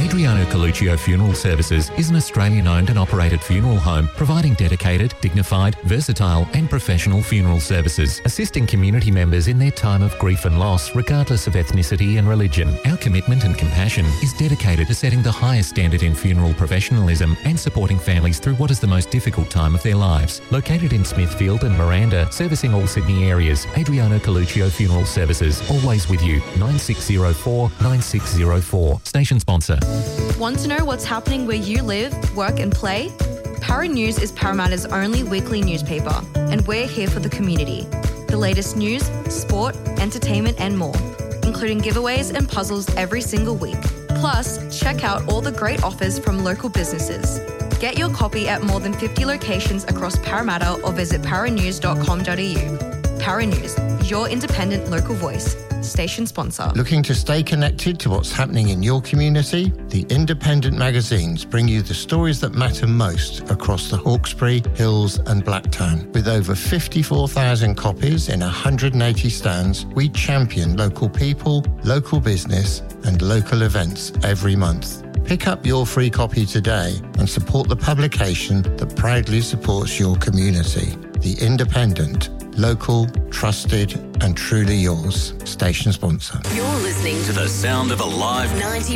Adriano Coluccio Funeral Services is an Australian-owned and operated funeral home providing dedicated, dignified, versatile and professional funeral services, assisting community members in their time of grief and loss regardless of ethnicity and religion. Our commitment and compassion is dedicated to setting the highest standard in funeral professionalism and supporting families through what is the most difficult time of their lives. Located in Smithfield and Miranda, servicing all Sydney areas, Adriano Coluccio Funeral Services, always with you. 9604 9604. Station sponsor. Want to know what's happening where you live, work and play? Para News is Parramatta's only weekly newspaper, and we're here for the community. The latest news, sport, entertainment and more, including giveaways and puzzles every single week. Plus, check out all the great offers from local businesses. Get your copy at more than 50 locations across Parramatta or visit paranews.com.au. Para News, your independent local voice. Station sponsor. Looking to stay connected to what's happening in your community? The independent magazines bring you the stories that matter most across the Hawkesbury, Hills and Blacktown. With over 54,000 copies in 180 stands, we champion local people, local business and local events every month. Pick up your free copy today and support the publication that proudly supports your community. The Independent. Local, trusted and truly yours. Station sponsor. You're listening to the sound of Alive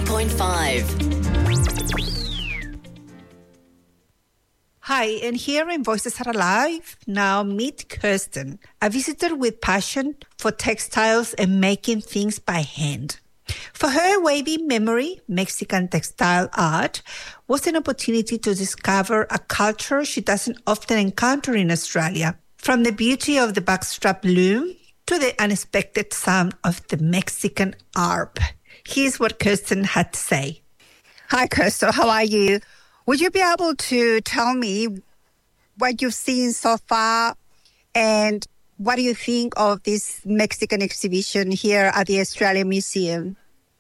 90.5. Hi, and here in Voices Are Alive, now meet Kirsten, a visitor with passion for textiles and making things by hand. For her, wavy memory, Mexican textile art, was an opportunity to discover a culture she doesn't often encounter in Australia. From the beauty of the backstrap loom to the unexpected sound of the Mexican harp. Here's what Kirsten had to say. Hi, Kirsten. How are you? Would you be able to tell me what you've seen so far and what do you think of this Mexican exhibition here at the Australian Museum?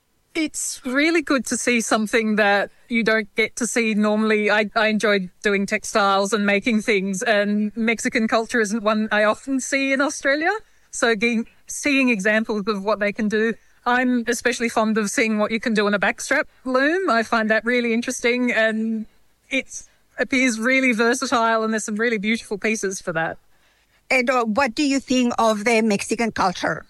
It's really good to see something that you don't get to see normally. I enjoy doing textiles and making things, and Mexican culture isn't one I often see in Australia. So seeing examples of what they can do. I'm especially fond of seeing what you can do on a backstrap loom. I find that really interesting, and it appears really versatile, and there's some really beautiful pieces for that. And what do you think of the Mexican culture?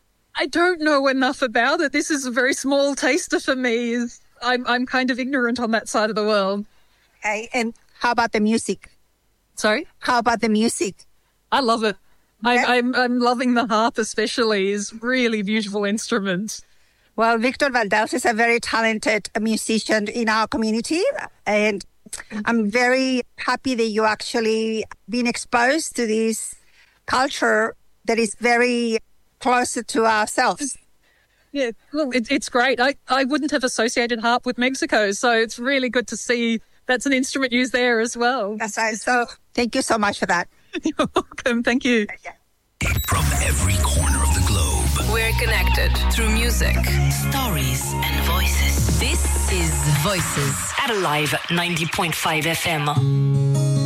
I don't know enough about it. This is a very small taster for me. I'm kind of ignorant on that side of the world. Okay, and how about the music? Sorry? How about the music? I love it. Yeah. I'm loving the harp especially. It's really beautiful instrument. Well, Victor Valdez is a very talented musician in our community, and I'm very happy that you actually been exposed to this culture that is very closer to ourselves. Yeah, well, it's great. I wouldn't have associated harp with Mexico, so it's really good to see that's an instrument used there as well. That's right. So thank you so much for that. You're welcome. Thank you. From every corner of the globe, we're connected through music, stories and voices. This is Voices at Alive 90.5 FM.